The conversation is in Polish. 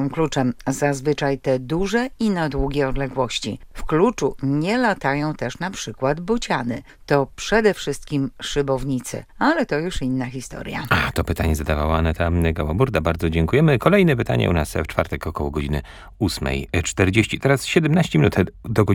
latają kluczem, zazwyczaj te duże i na długie odległości. W kluczu nie latają też na przykład bociany. To przede wszystkim szybownicy, ale to już inna historia. To pytanie zadawała Aneta Gałaburda. Bardzo dziękujemy. Kolejne pytanie u nas w czwartek około godziny 8:40. Teraz 17 minut do godziny